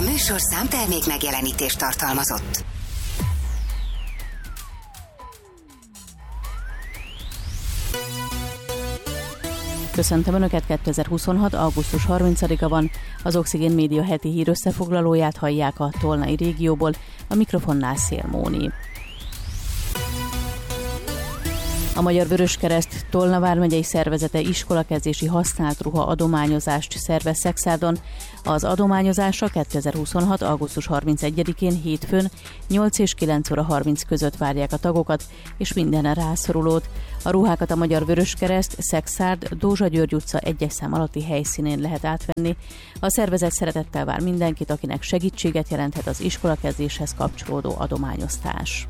műsor számtermék megjelenítést tartalmazott. Köszöntöm Önöket, 2026. augusztus 30-a van, az Oxigén Média heti hír összefoglalóját hallják a tolnai régióból, a mikrofonnál Szél Móni. A Magyar Vöröskereszt Tolna vármegyei szervezete iskolakezdési használt ruha adományozást szervez Szekszárdon. Az adományozásra 2026. augusztus 31-én hétfőn 8 és 9 óra 30 között várják a tagokat és minden rászorulót. A ruhákat a Magyar Vöröskereszt Szekszárd Dózsa György utca 1-es szám alatti helyszínén lehet átvenni. A szervezet szeretettel vár mindenkit, akinek segítséget jelenthet az iskolakezdéshez kapcsolódó adományosztás.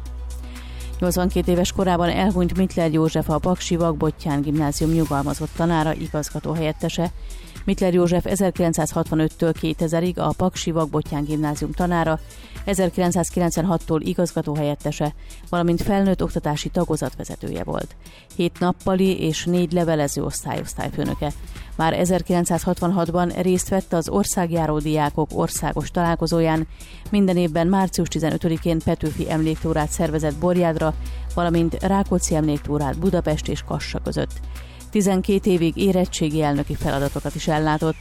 82 éves korában elhunyt Mittler József, a Paksi Vakbottyán Gimnázium nyugalmazott tanára, igazgatóhelyettese. Mittler József 1965-től 2000-ig a Paksi Vakbottyán Gimnázium tanára, 1996-tól igazgatóhelyettese, valamint felnőtt oktatási tagozatvezetője volt. 7 nappali és 4 levelező osztályfőnöke. Már 1966-ban részt vett az országjáró diákok országos találkozóján, minden évben március 15-én Petőfi emléktórát szervezett Borjádra, valamint Rákóczi emléktórát Budapest és Kassa között. 12 évig érettségi elnöki feladatokat is ellátott.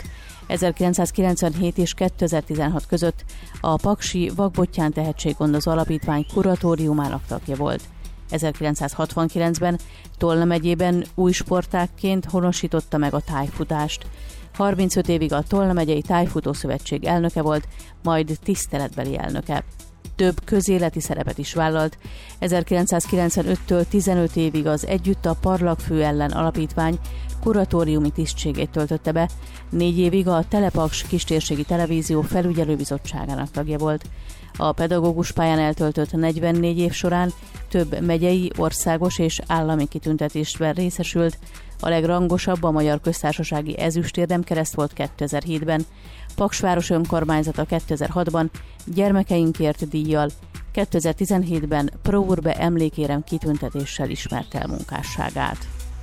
1997 és 2016 között a Paksi Vakbottyán Tehetséggondozó Alapítvány kuratóriumának tagja volt. 1969-ben Tolna megyében új sportágként honosította meg a tájfutást. 35 évig a Tolna megyei Tájfutó Szövetség elnöke volt, majd tiszteletbeli elnöke. Több közéleti szerepet is vállalt. 1995-től 15 évig az Együtt a Parlagfő ellen alapítvány kuratóriumi tisztségét töltötte be, 4 évig a Telepaks Kistérségi Televízió felügyelőbizottságának tagja volt. A pedagógus pályán eltöltött 44 év során több megyei, országos és állami kitüntetésben részesült, a legrangosabb a Magyar Köztársasági Ezüstérdemkereszt volt 2007-ben, Paksváros önkormányzata 2006-ban Gyermekeinkért díjjal, 2017-ben Pro Urbe emlékérem kitüntetéssel ismerte el munkásságát.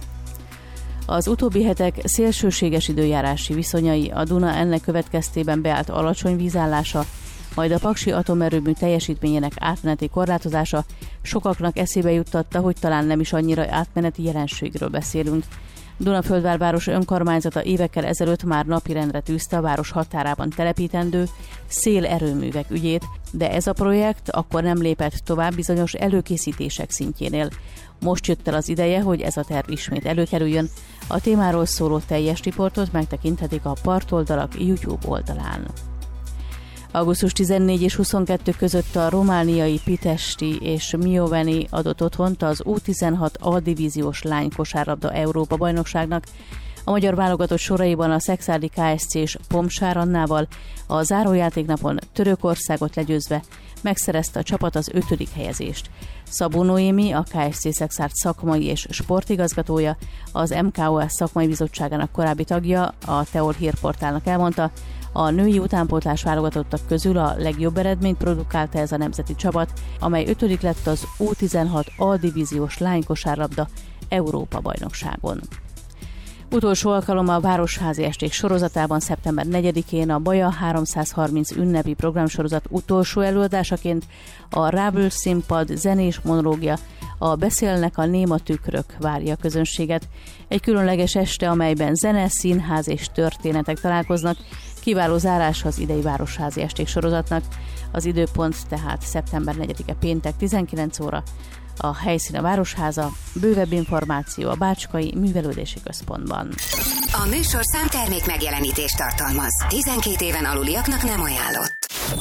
Az utóbbi hetek szélsőséges időjárási viszonyai, a Duna ennek következtében beállt alacsony vízállása, majd a Paksi atomerőmű teljesítményének átmeneti korlátozása sokaknak eszébe juttatta, hogy talán nem is annyira átmeneti jelenségről beszélünk. Dunaföldvár önkormányzata évekkel ezelőtt már napirendre tűzte a város határában telepítendő szélerőművek ügyét, de ez a projekt akkor nem lépett tovább bizonyos előkészítések szintjénél. Most jött el az ideje, hogy ez a terv ismét előkerüljön. A témáról szóló teljes riportot megtekinthetik a Partoldalak YouTube oldalán. Augusztus 14 és 22 között a romániai Pitesti és Mioveni adott otthont az U16 A-divíziós lánykosárlabda Európa-bajnokságnak. A magyar válogatott soraiban a szekszárdi KSC és Pomsár Annával a zárójátéknapon Törökországot legyőzve megszerezte a csapat az 5. helyezést. Szabó Noémi, a KSC Szekszárd szakmai és sportigazgatója, az MKOS szakmai bizottságának korábbi tagja, a Teol hírportálnak elmondta, a női utánpótlás válogatottak közül a legjobb eredményt produkálta ez a nemzeti csapat, amely 5. lett az U16 A-divíziós lánykosárlabda Európa-bajnokságon. Utolsó alkalommal a Városházi Esték sorozatában szeptember 4-én a Baja 330 ünnepi programsorozat utolsó előadásaként a Rábül színpad zenés monológia, a Beszélnek a néma tükrök várja a közönséget. Egy különleges este, amelyben zene, színház és történetek találkoznak, kiváló zárás az idei Városházi Esték sorozatnak. Az időpont tehát szeptember 4-e péntek 19 óra, a helyszín a Városháza, bővebb információ a Bácskai Művelődési Központban. A műsor számtermék megjelenítést tartalmaz. 12 éven aluliaknak nem ajánlott.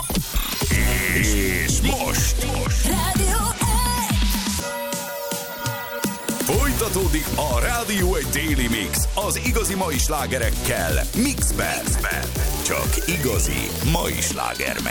És most Rádió folytatódik a Rádió egy Daily Mix az igazi mai slágerekkel Mixben. Csak igazi mai sláger